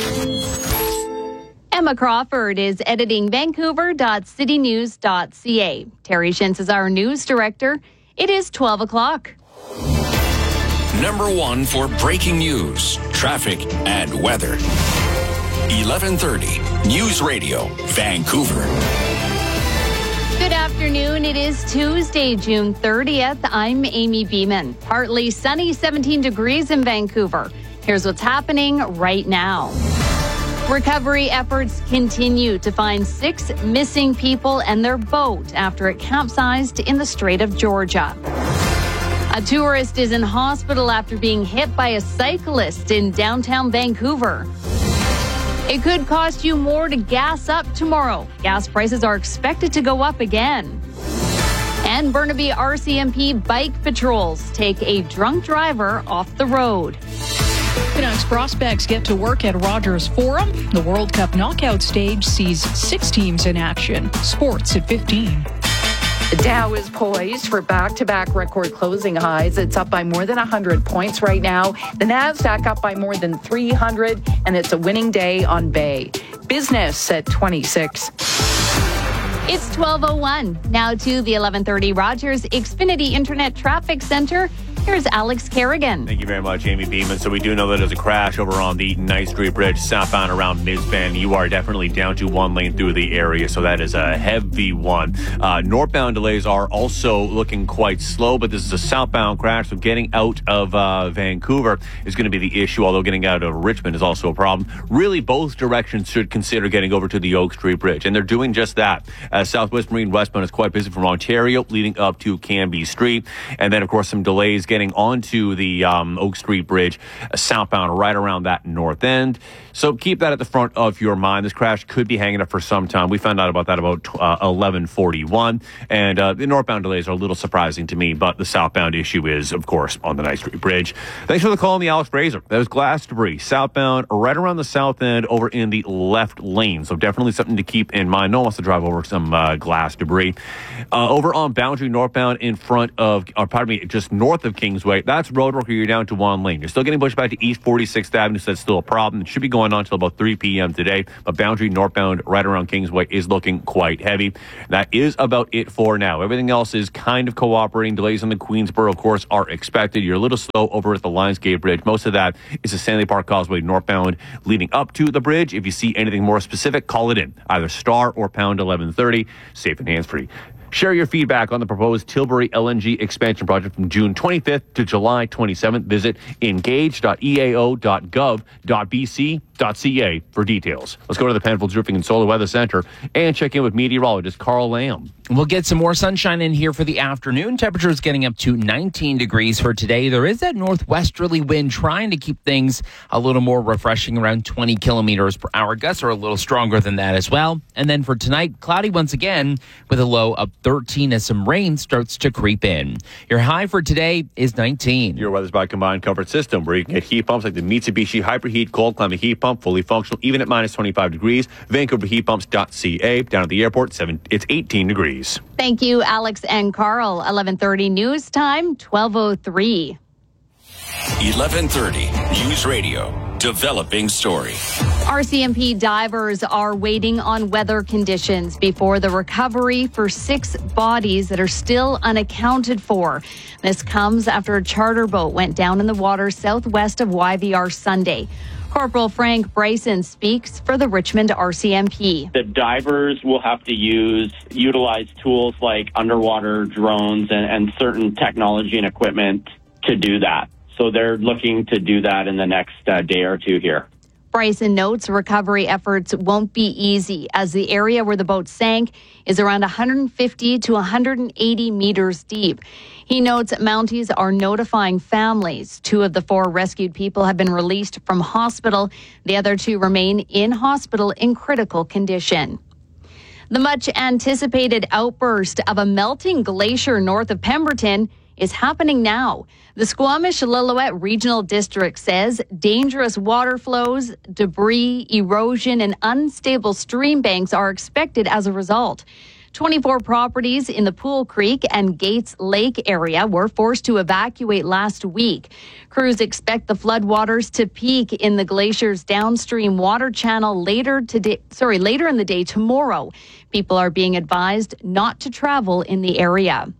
Emma Crawford is editing vancouver dot city news dot c a. Terry Shintz is our news director. It is twelve o'clock. Number one for breaking news, traffic, and weather. eleven thirty News Radio, Vancouver. Good afternoon. It is Tuesday, June thirtieth. I'm Amy Beeman. Partly sunny, seventeen degrees in Vancouver. Here's what's happening right now. Recovery efforts continue to find six missing people and their boat after it capsized in the Strait of Georgia. A tourist is in hospital after being hit by a cyclist in downtown Vancouver. It could cost you more to gas up tomorrow. Gas prices are expected to go up again. And Burnaby R C M P bike patrols take a drunk driver off the road. Canucks prospects get to work at Rogers Forum. The World Cup knockout stage sees six teams in action. Sports at fifteen. The Dow is poised for back-to-back record closing highs. It's up by more than one hundred points right now. The Nasdaq up by more than three hundred, and it's a winning day on Bay. Business at twenty-six. It's twelve oh one. Now to the eleven thirty Rogers Xfinity Internet Traffic Center. Here's Alex Kerrigan. Thank you very much, Amy Beeman. So we do know that there's a crash over on the Ninth Street Bridge, southbound around Midbend. You are definitely down to one lane through the area, so that is a heavy one. Uh, northbound delays are also looking quite slow, but this is a southbound crash, so getting out of uh, Vancouver is going to be the issue, although getting out of Richmond is also a problem. Really, both directions should consider getting over to the Oak Street Bridge, and they're doing just that. Uh, Southwest Marine westbound is quite busy from Ontario, leading up to Canby Street, and then, of course, some delays getting onto the um, Oak Street Bridge, uh, southbound, right around that north end. So keep that at the front of your mind. This crash could be hanging up for some time. We found out about that about uh, eleven forty-one, and uh, the northbound delays are a little surprising to me, but the southbound issue is, of course, on the Ninth Street Bridge. Thanks for the call on the Alex Fraser. That was glass debris, southbound, right around the south end, over in the left lane. So definitely something to keep in mind. No one wants to drive over some uh, glass debris. Uh, over on Boundary northbound in front of, or pardon me, just north of Kingsway, that's road work where you're down to one lane. You're still getting pushed back to East forty-sixth Avenue, so that's still a problem. It should be going on until about three p.m. today, but Boundary northbound right around Kingsway is looking quite heavy. That is about it for now. Everything else is kind of cooperating. Delays on the Queensboro course are expected. You're a little slow over at the Lionsgate Bridge. Most of that is the Stanley Park Causeway northbound leading up to the bridge. If you see anything more specific, call it in. Either star or pound eleven thirty. Safe and hands-free. Share your feedback on the proposed Tilbury L N G expansion project from June twenty-fifth to July twenty-seventh. Visit engage dot e a o dot gov dot b c dot c a for details. Let's go to the Penfolds Roofing and Solar Weather Center and check in with meteorologist Carl Lamb. We'll get some more sunshine in here for the afternoon. Temperatures getting up to nineteen degrees for today. There is that northwesterly wind trying to keep things a little more refreshing, around twenty kilometers per hour. Gusts are a little stronger than that as well. And then for tonight, cloudy once again with a low of thirteen as some rain starts to creep in. Your high for today is nineteen. Your weather's by Combined Comfort System, where you can get heat pumps like the Mitsubishi Hyperheat Cold Climate Heat Pump, fully functional, even at minus twenty-five degrees. Vancouver Heat Pumps dot c a. Down at the airport, seven, it's eighteen degrees. Thank you, Alex and Carl. eleven thirty news time, twelve oh three. eleven thirty News Radio. Developing story. R C M P divers are waiting on weather conditions before the recovery for six bodies that are still unaccounted for. This comes after a charter boat went down in the water southwest of Y V R Sunday. Corporal Frank Bryson speaks for the Richmond R C M P. The divers will have to use, utilize tools like underwater drones and, and certain technology and equipment to do that. So they're looking to do that in the next uh, day or two here. Bryson notes recovery efforts won't be easy as the area where the boat sank is around one hundred fifty to one hundred eighty meters deep. He notes Mounties are notifying families. Two of the four rescued people have been released from hospital. The other two remain in hospital in critical condition. The much anticipated outburst of a melting glacier north of Pemberton is happening now. The Squamish-Lillooet Regional District says dangerous water flows, debris, erosion, and unstable stream banks are expected as a result. twenty-four properties in the Pool Creek and Gates Lake area were forced to evacuate last week. Crews expect the floodwaters to peak in the glacier's downstream water channel later today, sorry, later in the day tomorrow. People are being advised not to travel in the area.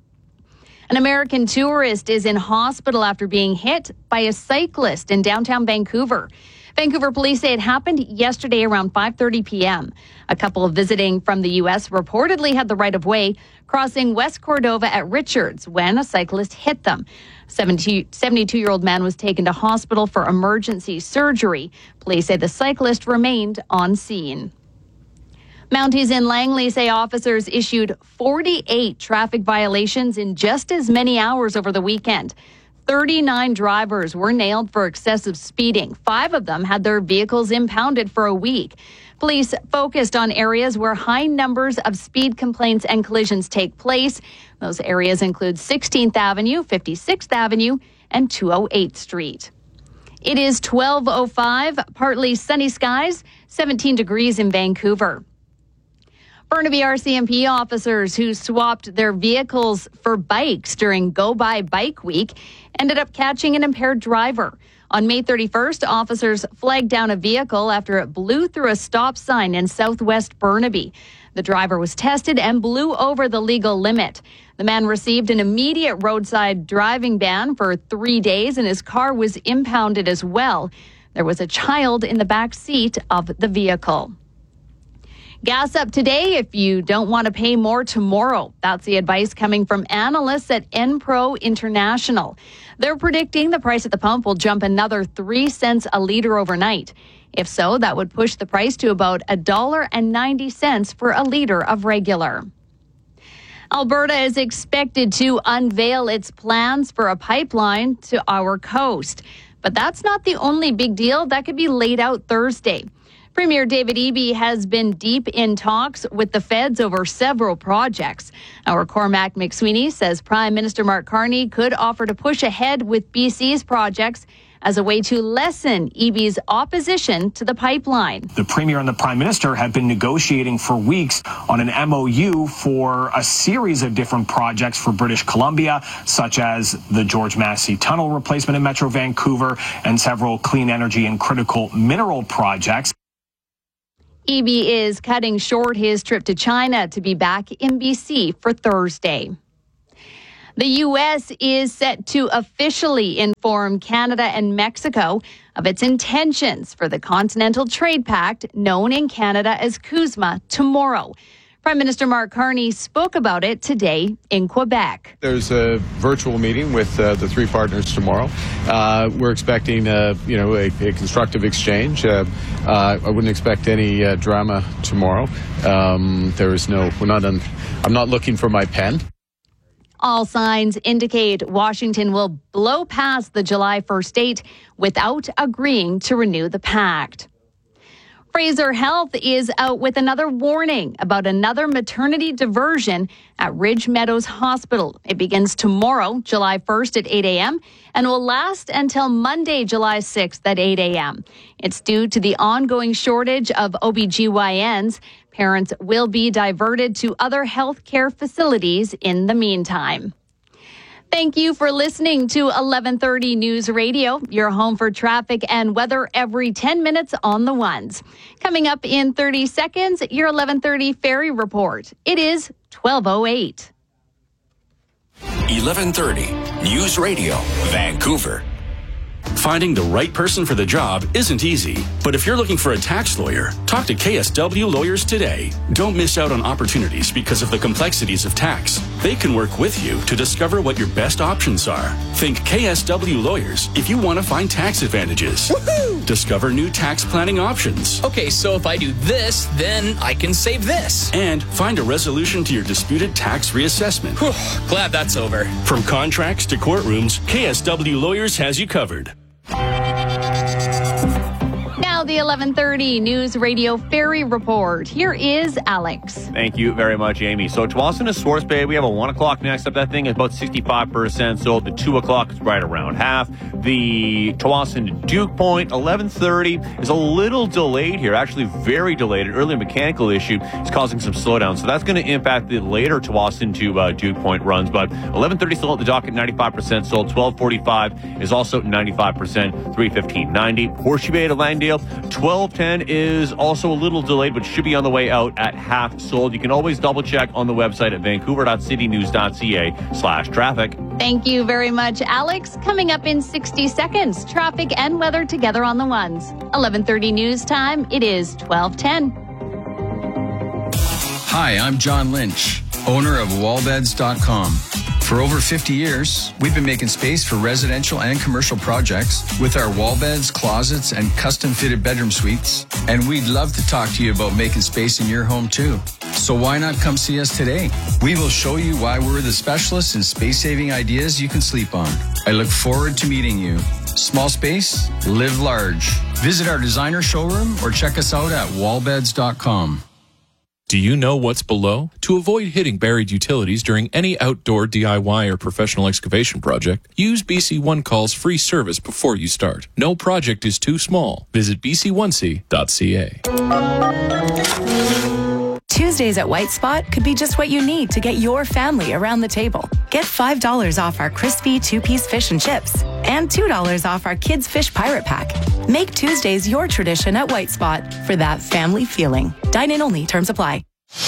An American tourist is in hospital after being hit by a cyclist in downtown Vancouver. Vancouver police say it happened yesterday around five thirty p.m. A couple visiting from the U S reportedly had the right-of-way crossing West Cordova at Richards when a cyclist hit them. seventy-two-year-old man was taken to hospital for emergency surgery. Police say the cyclist remained on scene. Mounties in Langley say officers issued forty-eight traffic violations in just as many hours over the weekend. thirty-nine drivers were nailed for excessive speeding. Five of them had their vehicles impounded for a week. Police focused on areas where high numbers of speed complaints and collisions take place. Those areas include sixteenth Avenue, fifty-sixth Avenue, and two oh eighth Street. It is twelve oh five, partly sunny skies, seventeen degrees in Vancouver. Burnaby R C M P officers who swapped their vehicles for bikes during Go By Bike Week ended up catching an impaired driver. On May thirty-first, officers flagged down a vehicle after it blew through a stop sign in southwest Burnaby. The driver was tested and blew over the legal limit. The man received an immediate roadside driving ban for three days, and his car was impounded as well. There was a child in the back seat of the vehicle. Gas up today if you don't want to pay more tomorrow. That's the advice coming from analysts at Enpro International. They're predicting the price at the pump will jump another three cents a litre overnight. If so, that would push the price to about one dollar and ninety cents for a litre of regular. Alberta is expected to unveil its plans for a pipeline to our coast. But that's not the only big deal that could be laid out Thursday. Premier David Eby has been deep in talks with the feds over several projects. Our Cormac McSweeney says Prime Minister Mark Carney could offer to push ahead with B C's projects as a way to lessen Eby's opposition to the pipeline. The Premier and the Prime Minister have been negotiating for weeks on an M O U for a series of different projects for British Columbia, such as the George Massey Tunnel replacement in Metro Vancouver and several clean energy and critical mineral projects. Eby is cutting short his trip to China to be back in B C for Thursday. The U S is set to officially inform Canada and Mexico of its intentions for the Continental Trade Pact, known in Canada as CUSMA, tomorrow. Prime Minister Mark Carney spoke about it today in Quebec. There's a virtual meeting with uh, the three partners tomorrow. Uh, we're expecting, uh, you know, a, a constructive exchange. Uh, uh, I wouldn't expect any uh, drama tomorrow. Um, there is no. We're not. On, I'm not looking for my pen. All signs indicate Washington will blow past the July first date without agreeing to renew the pact. Fraser Health is out with another warning about another maternity diversion at Ridge Meadows Hospital. It begins tomorrow, July first at eight a.m. and will last until Monday, July sixth at eight a.m. It's due to the ongoing shortage of O B G Y Ns. Parents will be diverted to other health care facilities in the meantime. Thank you for listening to eleven thirty News Radio, your home for traffic and weather every ten minutes on the ones. Coming up in thirty seconds, your eleven thirty Ferry Report. It is twelve oh eight. eleven thirty News Radio, Vancouver. Finding the right person for the job isn't easy, but if you're looking for a tax lawyer, talk to K S W Lawyers today. Don't miss out on opportunities because of the complexities of tax. They can work with you to discover what your best options are. Think K S W Lawyers if you want to find tax advantages. Woohoo! Discover new tax planning options. Okay, so if I do this, then I can save this. And find a resolution to your disputed tax reassessment. Whew, glad that's over. From contracts to courtrooms, K S W Lawyers has you covered. Now the eleven thirty News Radio Ferry Report. Here is Alex. Thank you very much, Amy. So Tsawwassen to Swartz Bay, we have a one o'clock next up. That thing is about sixty-five percent sold. The two o'clock is right around half. The Tsawwassen to Duke Point, eleven thirty, is a little delayed here. Actually, very delayed. An early mechanical issue is causing some slowdown. So that's going to impact the later Tsawwassen to uh, Duke Point runs. But eleven thirty still at the dock at ninety-five percent sold. twelve forty-five is also ninety-five percent. three fifteen ninety. Horseshoe Bay to Langdale, twelve ten is also a little delayed, but should be on the way out at half sold. You can always double check on the website at vancouver.citynews.ca slash traffic. Thank you very much, Alex. Coming up in sixty seconds, traffic and weather together on the ones. eleven thirty news time. It is twelve ten. Hi, I'm John Lynch, owner of wall beds dot com. For over fifty years, we've been making space for residential and commercial projects with our wall beds, closets, and custom-fitted bedroom suites. And we'd love to talk to you about making space in your home, too. So why not come see us today? We will show you why we're the specialists in space-saving ideas you can sleep on. I look forward to meeting you. Small space, live large. Visit our designer showroom or check us out at wall beds dot com. Do you know what's below? To avoid hitting buried utilities during any outdoor D I Y or professional excavation project, use B C One Call's free service before you start. No project is too small. Visit b c one c dot c a. Tuesdays at White Spot could be just what you need to get your family around the table. Get five dollars off our crispy two-piece fish and chips and two dollars off our kids' fish pirate pack. Make Tuesdays your tradition at White Spot for that family feeling. Dine-in only. Terms apply.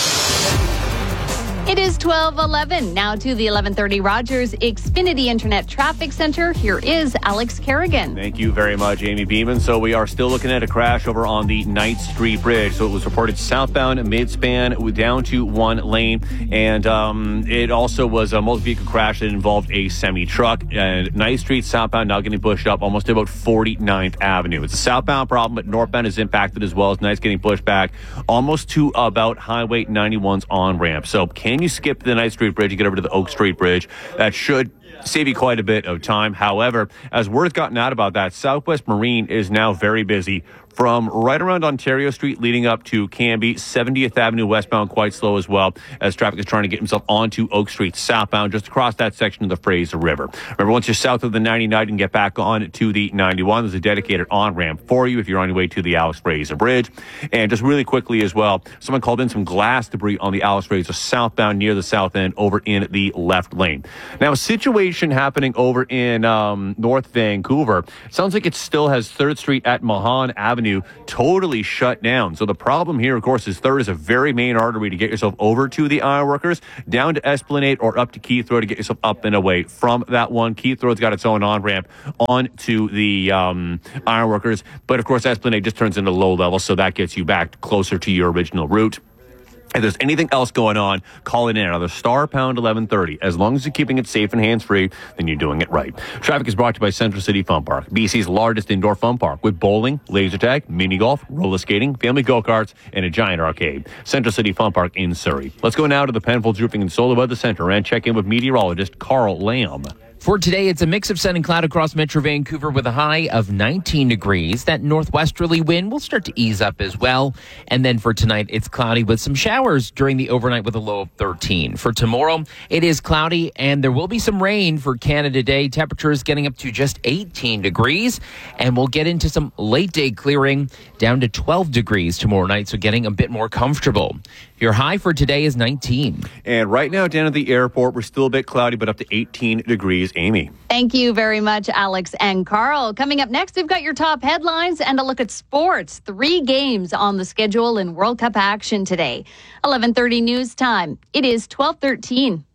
It is twelve eleven. Now to the eleven thirty Rogers Xfinity Internet Traffic Center. Here is Alex Kerrigan. Thank you very much, Amy Beeman. So we are still looking at a crash over on the Ninth Street Bridge. So it was reported southbound mid-span down to one lane. And um, it also was a multi-vehicle crash that involved a semi-truck. And Ninth Street southbound now getting pushed up almost to about forty-ninth Avenue. It's a southbound problem, but northbound is impacted as well as Ninth's getting pushed back almost to about Highway ninety-one's on-ramp. So can you skip the Ninth Street Bridge and get over to the Oak Street Bridge? That should save you quite a bit of time. However, as word's gotten out about that, Southwest Marine is now very busy from right around Ontario Street leading up to Cambie. seventieth Avenue westbound quite slow as well as traffic is trying to get himself onto Oak Street southbound just across that section of the Fraser River. Remember, once you're south of the ninety-nine, you can get back on to the ninety-one. There's a dedicated on-ramp for you if you're on your way to the Alex Fraser Bridge. And just really quickly as well, someone called in some glass debris on the Alex Fraser southbound near the south end over in the left lane. Now, a situation happening over in um, North Vancouver. Sounds like it still has third Street at Mahan Avenue totally shut down. So the problem here, of course, is third is a very main artery to get yourself over to the ironworkers, down to Esplanade or up to Keith Road to get yourself up and away from that one. Keith Road's got its own on-ramp on to the um, ironworkers. But, of course, Esplanade just turns into low level, so that gets you back closer to your original route. If there's anything else going on, call it in. Another star pound eleven thirty. As long as you're keeping it safe and hands-free, then you're doing it right. Traffic is brought to you by Central City Fun Park, B C's largest indoor fun park with bowling, laser tag, mini golf, roller skating, family go-karts, and a giant arcade. Central City Fun Park in Surrey. Let's go now to the Penfolds Roofing and Solar Weather Center and check in with meteorologist Carl Lamb. For today, it's a mix of sun and cloud across Metro Vancouver with a high of nineteen degrees. That northwesterly wind will start to ease up as well. And then for tonight, it's cloudy with some showers during the overnight with a low of thirteen. For tomorrow, it is cloudy and there will be some rain for Canada Day. Temperatures getting up to just eighteen degrees. And we'll get into some late day clearing down to twelve degrees tomorrow night. So getting a bit more comfortable. Your high for today is nineteen. And right now down at the airport, we're still a bit cloudy, but up to eighteen degrees. Amy. Thank you very much, Alex and Carl. Coming up next, we've got your top headlines and a look at sports. Three games on the schedule in World Cup action today. eleven thirty news time. It is twelve thirteen.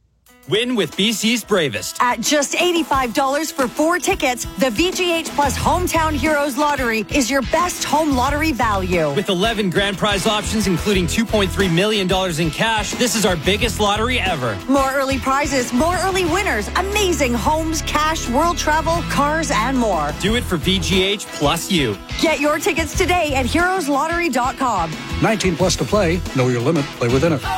Win with B C's Bravest. At just eighty-five dollars for four tickets, the V G H Plus Hometown Heroes Lottery is your best home lottery value. With eleven grand prize options, including two point three million dollars in cash, this is our biggest lottery ever. More early prizes, more early winners, amazing homes, cash, world travel, cars, and more. Do it for V G H plus you. Get your tickets today at heroes lottery dot com. nineteen plus to play. Know your limit. Play within it.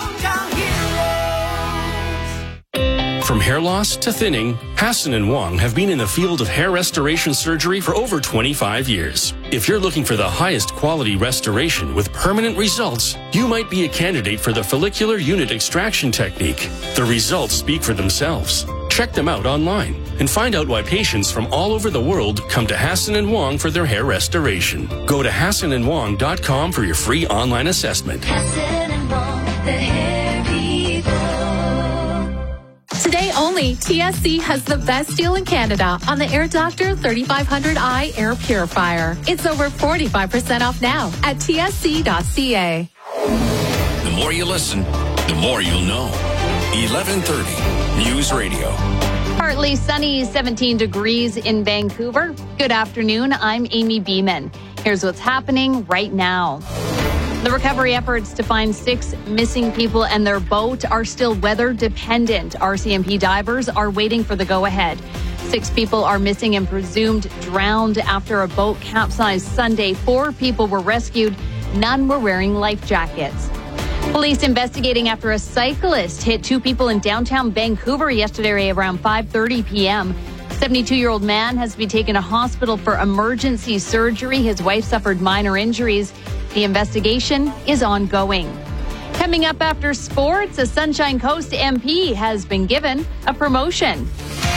From hair loss to thinning, Hassan and Wong have been in the field of hair restoration surgery for over twenty-five years. If you're looking for the highest quality restoration with permanent results, you might be a candidate for the follicular unit extraction technique. The results speak for themselves. Check them out online and find out why patients from all over the world come to Hassan and Wong for their hair restoration. Go to hassan and wong dot com for your free online assessment. Hassan and Wong, the hair people. Today only, T S C has the best deal in Canada on the Air Doctor thirty-five hundred i Air Purifier. It's over forty-five percent off now at T S C dot C A. The more you listen, the more you'll know. eleven thirty News Radio. Partly sunny, seventeen degrees in Vancouver. Good afternoon. I'm Amy Beeman. Here's what's happening right now. The recovery efforts to find six missing people and their boat are still weather dependent. R C M P divers are waiting for the go-ahead. Six people are missing and presumed drowned after a boat capsized Sunday. Four people were rescued. None were wearing life jackets. Police investigating after a cyclist hit two people in downtown Vancouver yesterday around five thirty p.m. seventy-two-year-old man has to be taken to hospital for emergency surgery. His wife suffered minor injuries. The investigation is ongoing. Coming up after sports, a Sunshine Coast M P has been given a promotion.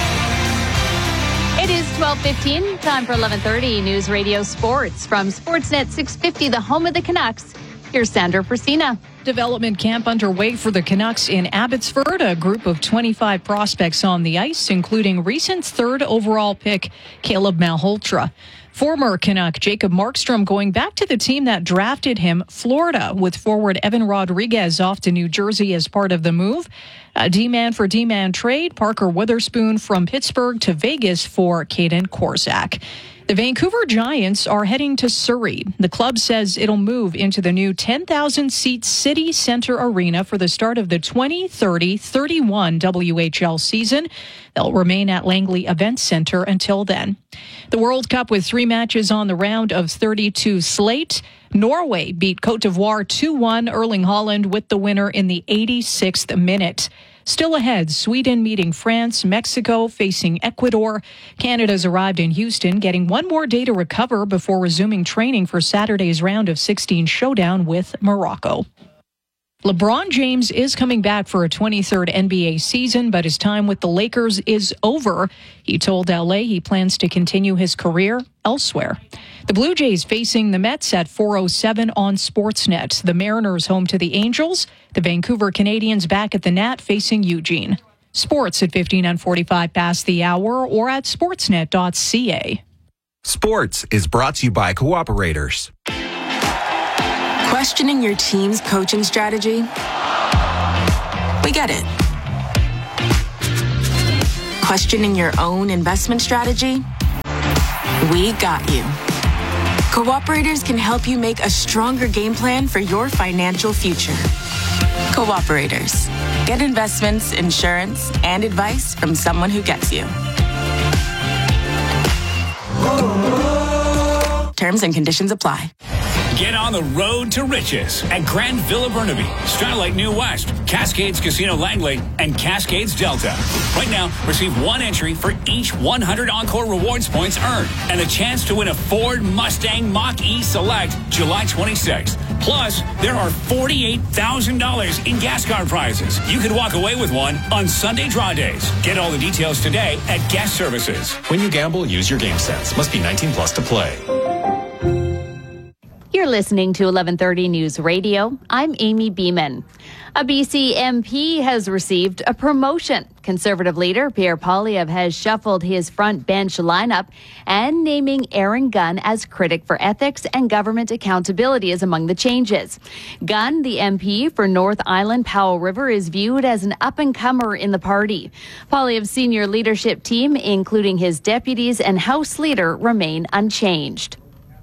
It is twelve fifteen, time for eleven thirty News Radio Sports. From Sportsnet six fifty, the home of the Canucks, here's Sandra Persina. Development camp underway for the Canucks in Abbotsford. A group of twenty-five prospects on the ice, including recent third overall pick Caleb Malhotra. Former Canuck Jacob Markstrom going back to the team that drafted him, Florida, with forward Evan Rodriguez off to New Jersey as part of the move. A D-man for D-man trade, Parker Witherspoon from Pittsburgh to Vegas for Caden Korczak. The Vancouver Giants are heading to Surrey. The club says it'll move into the new ten thousand seat City Center Arena for the start of the twenty thirty thirty-one W H L season. They'll remain at Langley Events Center until then. The World Cup with three matches on the round of thirty-two slate. Norway beat Cote d'Ivoire two one. Erling Haaland with the winner in the eighty-sixth minute. Still ahead, Sweden meeting France, Mexico facing Ecuador. Canada's arrived in Houston, getting one more day to recover before resuming training for Saturday's round of sixteen showdown with Morocco. LeBron James is coming back for a twenty-third N B A season, but his time with the Lakers is over. He told L A he plans to continue his career elsewhere. The Blue Jays facing the Mets at four oh seven on Sportsnet. The Mariners home to the Angels. The Vancouver Canadians back at the Nat facing Eugene. Sports at fifteen and forty-five past the hour or at sportsnet dot c a. Sports is brought to you by Cooperators. Questioning your team's coaching strategy? We get it. Questioning your own investment strategy? We got you. Cooperators can help you make a stronger game plan for your financial future. Cooperators. Get investments, insurance, and advice from someone who gets you. Terms and conditions apply. Get on the road to riches at Grand Villa Burnaby, Starlight New West, Cascades Casino Langley, and Cascades Delta. Right now, receive one entry for each one hundred Encore Rewards points earned and a chance to win a Ford Mustang Mach-E Select July twenty-sixth. Plus, there are forty-eight thousand dollars in gas card prizes. You could walk away with one on Sunday draw days. Get all the details today at Guest Services. When you gamble, use your game sense. Must be nineteen plus to play. You're listening to eleven thirty News Radio. I'm Amy Beeman. A B C M P has received a promotion. Conservative leader Pierre Poilievre has shuffled his front bench lineup, and naming Aaron Gunn as critic for ethics and government accountability is among the changes. Gunn, the M P for North Island Powell River, is viewed as an up-and-comer in the party. Poilievre's senior leadership team, including his deputies and House leader, remain unchanged.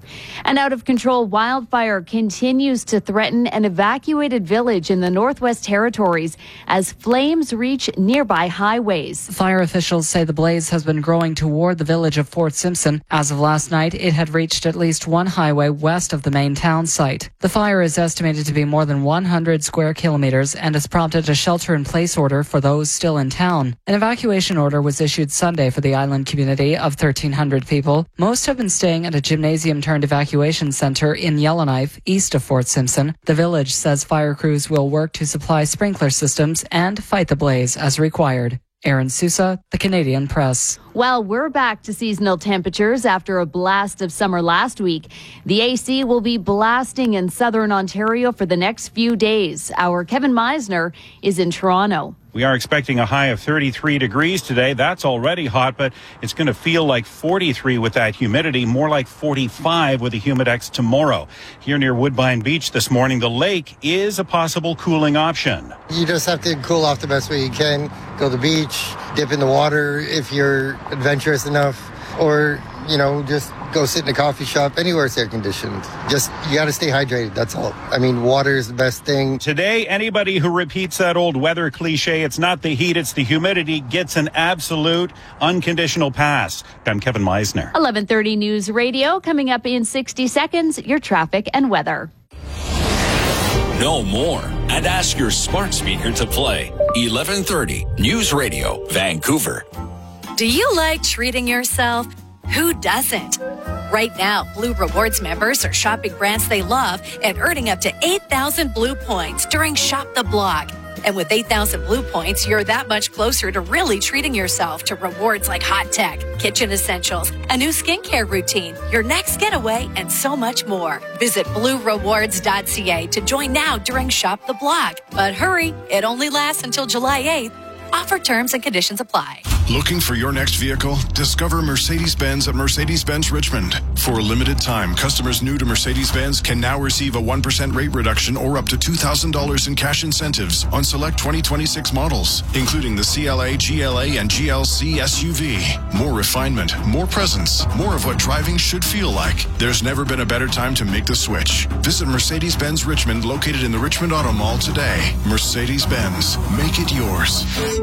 An out-of-control wildfire continues to threaten an evacuated village in the Northwest Territories as flames reach nearby highways. Fire officials say the blaze has been growing toward the village of Fort Simpson. As of last night, it had reached at least one highway west of the main town site. The fire is estimated to be more than one hundred square kilometers and has prompted a shelter-in-place order for those still in town. An evacuation order was issued Sunday for the island community of thirteen hundred people. Most have been staying at a gymnasium-turned evacuation center in Yellowknife, east of Fort Simpson. The village says fire crews will work to supply sprinkler systems and fight the blaze as required. Aaron Sousa, The Canadian Press. Well, we're back to seasonal temperatures after a blast of summer last week. The A C will be blasting in southern Ontario for the next few days. Our Kevin Meisner is in Toronto. We are expecting a high of thirty-three degrees today. That's already hot, but it's going to feel like forty-three with that humidity, more like forty-five with the Humidex tomorrow. Here near Woodbine Beach this morning, the lake is a possible cooling option. You just have to cool off the best way you can. Go to the beach, dip in the water if you're adventurous enough, or, you know, just go sit in a coffee shop, anywhere it's air conditioned. Just, you got to stay hydrated, that's all. I mean, water is the best thing. Today, anybody who repeats that old weather cliche, it's not the heat, it's the humidity, gets an absolute unconditional pass. I'm Kevin Meisner. eleven thirty News Radio. Coming up in sixty seconds, your traffic and weather. Know more and ask your smart speaker to play eleven thirty News Radio, Vancouver. Do you like treating yourself? Who doesn't? Right now, Blue Rewards members are shopping brands they love and earning up to eight thousand Blue points during Shop the Block. And with eight thousand Blue Points, you're that much closer to really treating yourself to rewards like hot tech, kitchen essentials, a new skincare routine, your next getaway, and so much more. Visit blue rewards dot c a to join now during Shop the Block. But hurry, it only lasts until July eighth. Offer terms and conditions apply. Looking for your next vehicle? Discover Mercedes-Benz at Mercedes-Benz Richmond. For a limited time, customers new to Mercedes-Benz can now receive a one percent rate reduction or up to two thousand dollars in cash incentives on select twenty twenty-six models, including the C L A, G L A, and G L C S U V. More refinement, more presence, more of what driving should feel like. There's never been a better time to make the switch. Visit Mercedes-Benz Richmond, located in the Richmond Auto Mall today. Mercedes-Benz. Make it yours.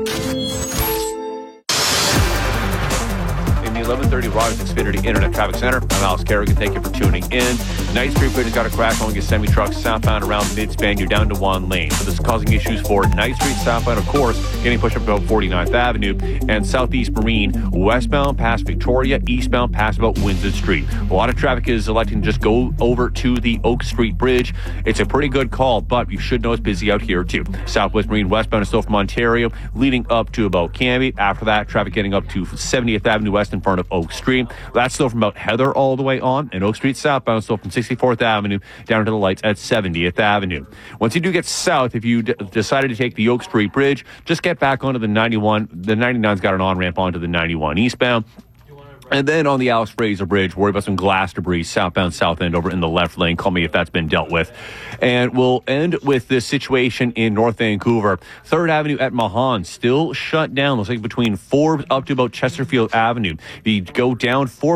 In the eleven thirty Rogers Xfinity Internet Traffic Center, I'm Alex Kerrigan. Thank you for tuning in. Ninth Street Bridge has got a crack on Yosemite trucks southbound around mid-span. You're down to one lane. So this is causing issues for Ninth Street southbound, of course, getting pushed up about forty-ninth Avenue, and Southeast Marine westbound past Victoria, eastbound past about Windsor Street. A lot of traffic is electing to just go over to the Oak Street Bridge. It's a pretty good call, but you should know it's busy out here too. Southwest Marine westbound is still from Ontario, leading up to about Cambie. After that, traffic getting up to seventieth Avenue West in front of Oak Street. That's still from about Heather all the way on, and Oak Street southbound is still from sixty-fourth Avenue down to the lights at seventieth Avenue. Once you do get south, if you d- decided to take the Oak Street Bridge, just get back onto the ninety-one. The ninety-nine's got an on-ramp onto the ninety-one eastbound. And then on the Alex Fraser Bridge, worry about some glass debris southbound south end over in the left lane. Call me if that's been dealt with. And we'll end with this situation in North Vancouver. third Avenue at Mahan still shut down. Looks like between Forbes up to about Chesterfield Avenue. If you go down Forbes